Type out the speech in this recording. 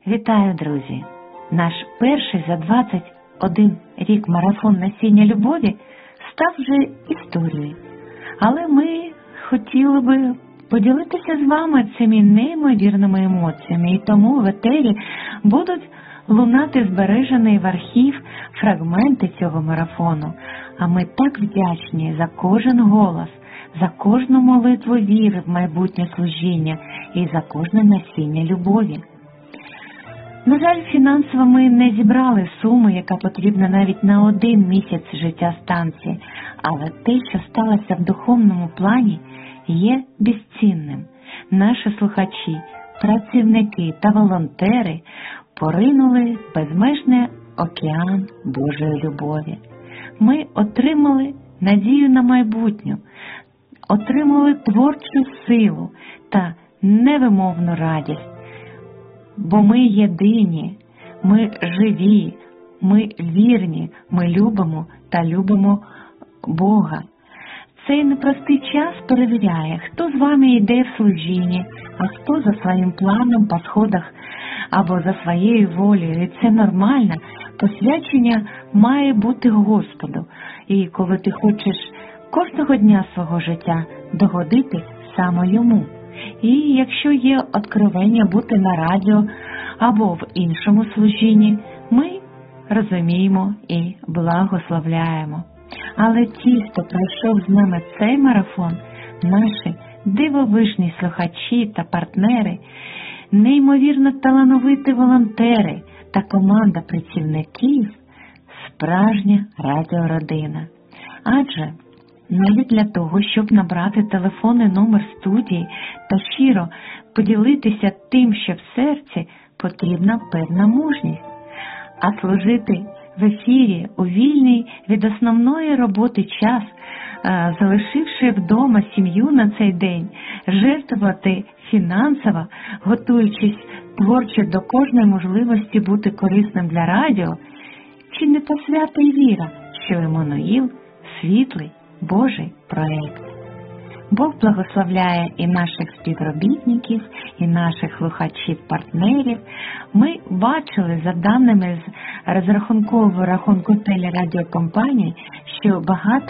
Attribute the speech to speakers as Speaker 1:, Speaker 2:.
Speaker 1: Вітаю, друзі! Наш перший за 21 рік марафон насіння любові став вже історією. Але ми хотіли би поділитися з вами цими неймовірними емоціями, і тому в етері будуть лунати збережені в архів фрагменти цього марафону. А ми так вдячні за кожен голос, за кожну молитву віри в майбутнє служіння і за кожне насіння любові. На жаль, фінансово ми не зібрали суму, яка потрібна навіть на 1 місяць життя станції, але те, що сталося в духовному плані, є безцінним. Наші слухачі, працівники та волонтери поринули в безмежний океан Божої любові. Ми отримали надію на майбутнє, отримали творчу силу та невимовну радість. Бо ми єдині, ми живі, ми вірні, ми любимо та любимо Бога. Цей непростий час перевіряє, хто з вами йде в служінні, а хто за своїм планом по сходах або за своєю волею. І це нормально. Посвячення має бути Господу. І коли ти хочеш кожного дня свого життя догодити саме Йому. І якщо є откровення бути на радіо або в іншому служінні, ми розуміємо і благословляємо. Але ті, хто пройшов з нами цей марафон, наші дивовижні слухачі та партнери, неймовірно талановиті волонтери та команда працівників – справжня радіородина. Адже навіть для того, щоб набрати телефонний номер студії та щиро поділитися тим, що в серці, потрібна певна мужність. А служити в ефірі у вільний від основної роботи час, залишивши вдома сім'ю на цей день, жертвувати фінансово, готуючись творчо до кожної можливості бути корисним для радіо, чи не посвята й віра, що Еммануїл – світлий Божий проект. Бог благословляє і наших співробітників, і наших слухачів-партнерів. Ми бачили за даними з розрахункового рахунку телерадіокомпанії, що багато